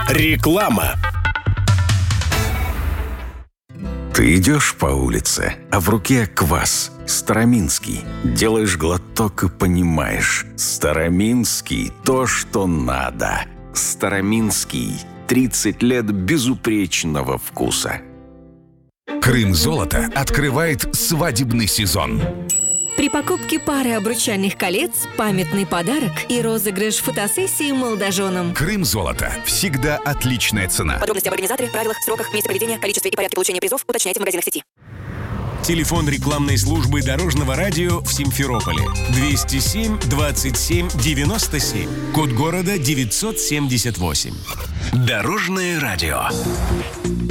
Реклама. Ты идешь по улице, а в руке квас староминский. Делаешь глоток и понимаешь: староминский – то, что надо. Староминский – 30 лет безупречного вкуса. Крым-золото открывает свадебный сезон. При покупке пары обручальных колец, памятный подарок и розыгрыш фотосессии молодоженам. Крым-золото. Всегда отличная цена. Подробности об организаторе, правилах, сроках, месте проведения, количестве и порядке получения призов уточняйте в магазинах сети. Телефон рекламной службы Дорожного радио в Симферополе 207 27 97. Код города 978. Дорожное радио.